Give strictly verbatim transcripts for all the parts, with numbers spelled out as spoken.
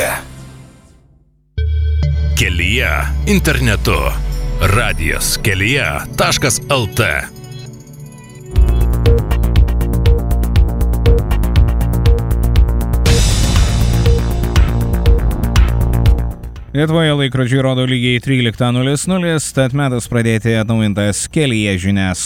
kelyje. Kelyje internetu. Radijas kelyje taškas lt. Lietuvoje laikrodžiai rodo lygiai trylika nulis nulis, tad metas pradėti atnaujintas Kelyje žinias.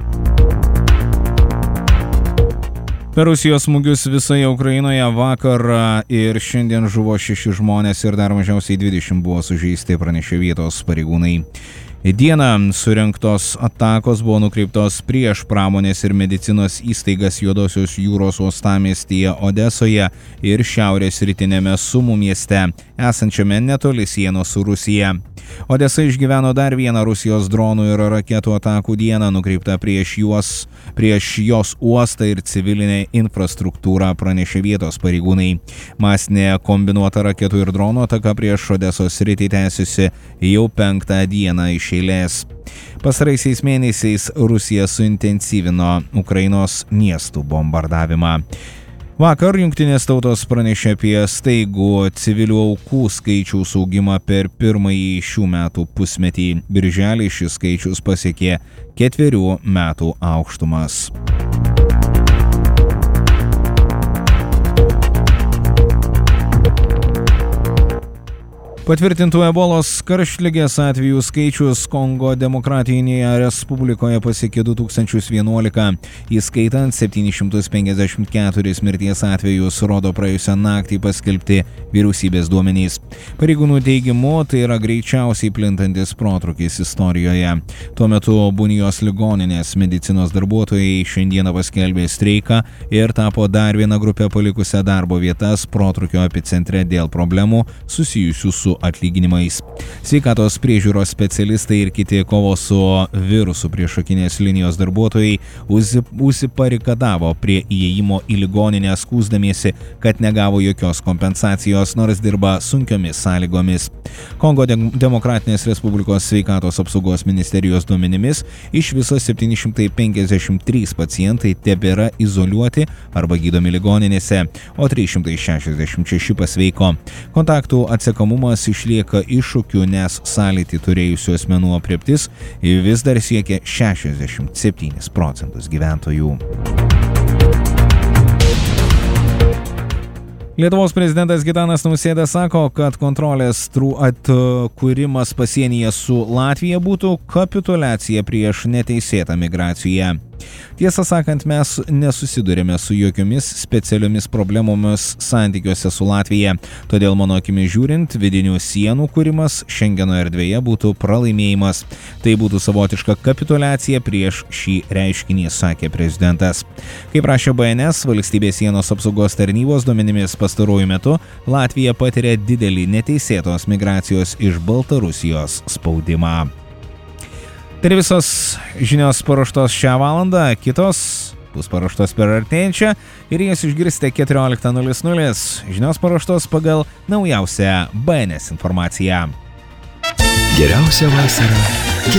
Per Rusijos smūgius visoje Ukrainoje vakar ir šiandien žuvo šeši žmonės ir dar mažiausiai dvidešimt buvo sužeisti, pranešė vietos pareigūnai. Dieną surengtos atakos buvo nukreiptos prieš pramonės ir medicinos įstaigas Juodosios jūros uostamiestyje Odesoje ir šiaurės rytinėme Sumų mieste, esančiame netoli sienos su Rusija. Odesa išgyveno dar vieną Rusijos dronų ir raketų atakų dieną nukreiptą prieš juos, prieš jos uostą ir civilinę infrastruktūrą, pranešė vietos pareigūnai. Masinė kombinuota raketų ir dronų ataka prieš Odesos sritį tęsiasi jau penktą dieną iš eilės. Pastaraisiais mėnesiais Rusija suintensyvino Ukrainos miestų bombardavimą. Vakar Jungtinės tautos pranešė apie staigų civilių aukų skaičiaus augimą per pirmąjį šių metų pusmetį. Birželį šis skaičius pasiekė ketverių metų aukštumas. Patvirtintų ebolos karštligės atvejų skaičius Kongo Demokratinėje Respublikoje pasiekė du tūkstančius vienuolika, įskaitant septynis šimtus penkiasdešimt keturis mirties atvejus, rodo praėjusią naktį paskelbti vyriausybės duomenys. Pareigūnų teigimu, tai yra greičiausiai plintantis protrūkis istorijoje. Tuo metu Bunijos ligoninės medicinos darbuotojai šiandieną paskelbė streiką ir tapo dar viena grupė palikusią darbo vietas protrūkio epicentre dėl problemų susijusių su atlyginimais. Sveikatos priežiūros specialistai ir kiti kovos su virusu priešakinės linijos darbuotojai užsibarikadavo prie įėjimo į ligoninę skųsdamiesi, kad negavo jokios kompensacijos, nors dirba sunkiomis sąlygomis. Kongo Demokratinės Respublikos sveikatos apsaugos ministerijos duomenimis iš viso septyni šimtai penkiasdešimt trys pacientai tebėra izoliuoti arba gydomi ligoninėse, o trys šimtai šešiasdešimt šeši pasveiko. Kontaktų atsekamumas išlieka iššūkių, nes sąlytį turėjusių asmenų aprėptis vis dar siekia šešiasdešimt septynis procentus gyventojų. Lietuvos prezidentas Gitanas Nausėda sako, kad kontrolės atkūrimas pasienyje su Latvija būtų kapituliacija prieš neteisėtą migraciją. Tiesą sakant, mes nesusidurėme su jokiomis specialiomis problemomis santykiuose su Latvija, todėl mano akimis žiūrint, vidinių sienų kūrimas Šengeno erdvėje būtų pralaimėjimas. Tai būtų savotiška kapituliacija prieš šį reiškinį, sakė prezidentas. Kaip rašė B N S, valstybės sienos apsaugos tarnybos duomenimis pastaruoju metu Latvija patiria didelį neteisėtos migracijos iš Baltarusijos spaudimą. Tai visos žinios paruoštos šią valandą, kitos bus paruoštos per artėjančią ir jas išgirsite keturioliktą nulis nulis. Žinios paruoštos pagal naujausią B N S informaciją. Geriausia vasara